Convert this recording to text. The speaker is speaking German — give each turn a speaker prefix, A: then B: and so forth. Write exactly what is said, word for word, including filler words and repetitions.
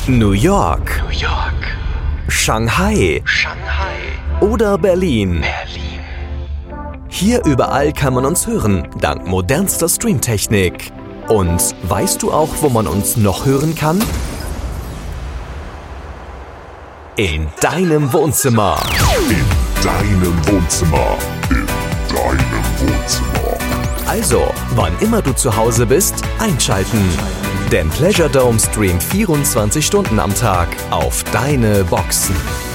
A: New York,
B: New York,
A: Shanghai,
B: Shanghai,
A: oder Berlin.
B: Berlin.
A: Hier überall kann man uns hören, dank modernster Streamtechnik. Und weißt du auch, wo man uns noch hören kann? In deinem Wohnzimmer.
C: In deinem Wohnzimmer. In deinem Wohnzimmer.
A: Also, wann immer du zu Hause bist, einschalten. Denn Pleasure Dome streamt vierundzwanzig Stunden am Tag auf deine Boxen.